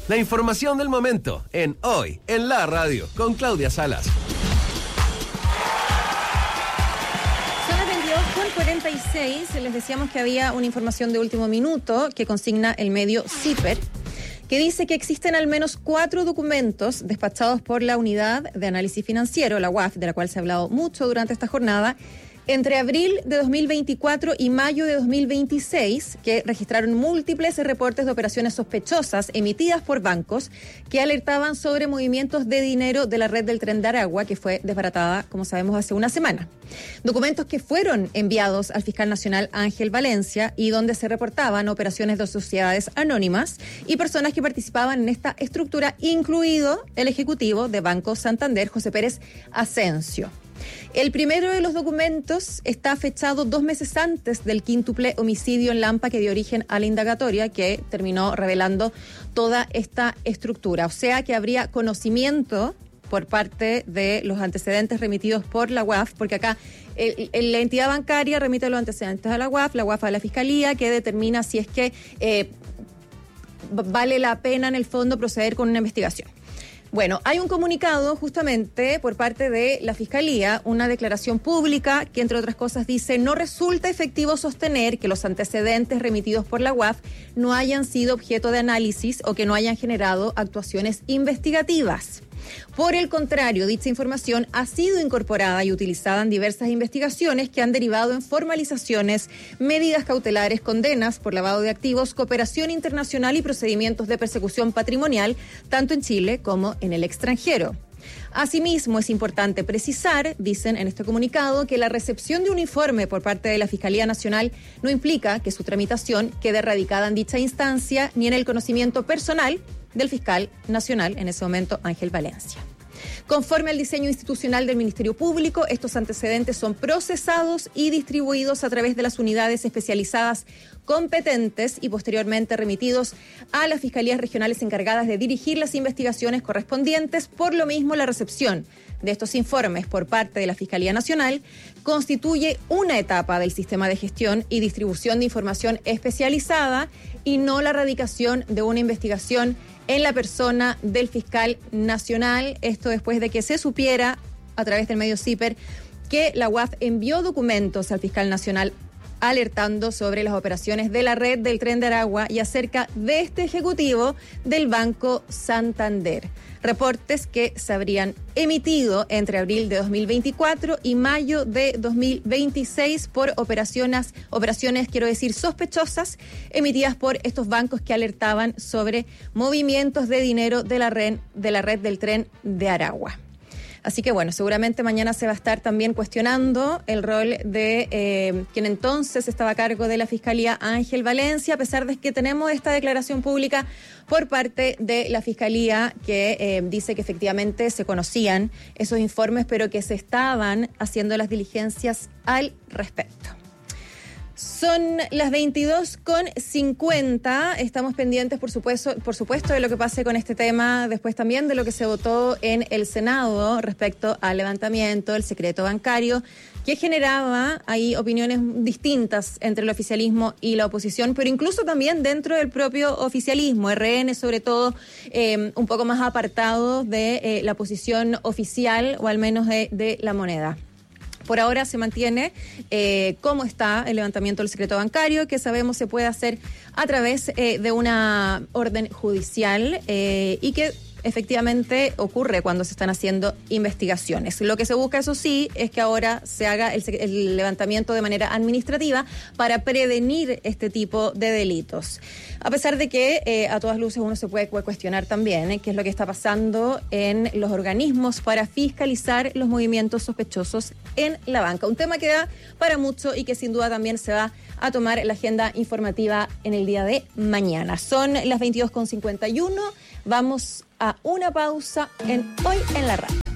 La información del momento en Hoy en la Radio con Claudia Salas. Son las 22:46. Les decíamos que había una información de último minuto que consigna el medio CIPER, que dice que existen al menos 4 documentos despachados por la Unidad de Análisis Financiero, la UAF, de la cual se ha hablado mucho durante esta jornada, entre abril de 2024 y mayo de 2026, que registraron múltiples reportes de operaciones sospechosas emitidas por bancos que alertaban sobre movimientos de dinero de la red del Tren de Aragua, que fue desbaratada, como sabemos, hace una semana. Documentos que fueron enviados al fiscal nacional Ángel Valencia y donde se reportaban operaciones de sociedades anónimas y personas que participaban en esta estructura, incluido el ejecutivo de Banco Santander, José Pérez Asensio. El primero de los documentos está fechado 2 meses antes del quíntuple homicidio en Lampa que dio origen a la indagatoria que terminó revelando toda esta estructura. O sea que habría conocimiento por parte de los antecedentes remitidos por la UAF, porque acá la entidad bancaria remite los antecedentes a la UAF a la Fiscalía, que determina si es que vale la pena en el fondo proceder con una investigación. Bueno, hay un comunicado justamente por parte de la Fiscalía, una declaración pública que, entre otras cosas, dice: no resulta efectivo sostener que los antecedentes remitidos por la UAF no hayan sido objeto de análisis o que no hayan generado actuaciones investigativas. Por el contrario, dicha información ha sido incorporada y utilizada en diversas investigaciones que han derivado en formalizaciones, medidas cautelares, condenas por lavado de activos, cooperación internacional y procedimientos de persecución patrimonial, tanto en Chile como en el extranjero. Asimismo, es importante precisar, dicen en este comunicado, que la recepción de un informe por parte de la Fiscalía Nacional no implica que su tramitación quede radicada en dicha instancia ni en el conocimiento personal del fiscal nacional, en ese momento Ángel Valencia. Conforme al diseño institucional del Ministerio Público, estos antecedentes son procesados y distribuidos a través de las unidades especializadas competentes y posteriormente remitidos a las fiscalías regionales encargadas de dirigir las investigaciones correspondientes. Por lo mismo, la recepción de estos informes por parte de la Fiscalía Nacional constituye una etapa del sistema de gestión y distribución de información especializada y no la radicación de una investigación en la persona del fiscal nacional. Esto después de que se supiera a través del medio CIPER que la UAF envió documentos al fiscal nacional alertando sobre las operaciones de la red del Tren de Aragua y acerca de este ejecutivo del Banco Santander. Reportes que se habrían emitido entre abril de 2024 y mayo de 2026 por operaciones, sospechosas emitidas por estos bancos que alertaban sobre movimientos de dinero de la red del Tren de Aragua. Así que bueno, seguramente mañana se va a estar también cuestionando el rol de quien entonces estaba a cargo de la Fiscalía, Ángel Valencia, a pesar de que tenemos esta declaración pública por parte de la Fiscalía que dice que efectivamente se conocían esos informes, pero que se estaban haciendo las diligencias al respecto. Son las 22:50. Estamos pendientes, por supuesto, de lo que pase con este tema, después también de lo que se votó en el Senado respecto al levantamiento del secreto bancario, que generaba ahí opiniones distintas entre el oficialismo y la oposición, pero incluso también dentro del propio oficialismo, RN sobre todo, un poco más apartado de la posición oficial o al menos de la moneda. Por ahora se mantiene cómo está el levantamiento del secreto bancario, que sabemos se puede hacer a través de una orden judicial y que efectivamente ocurre cuando se están haciendo investigaciones. Lo que se busca, eso sí, es que ahora se haga el levantamiento de manera administrativa para prevenir este tipo de delitos. A pesar de que a todas luces uno se puede cuestionar también qué es lo que está pasando en los organismos para fiscalizar los movimientos sospechosos en la banca. Un tema que da para mucho y que sin duda también se va a tomar la agenda informativa en el día de mañana. Son las 22:51. Vamos a una pausa en Hoy en la Radio.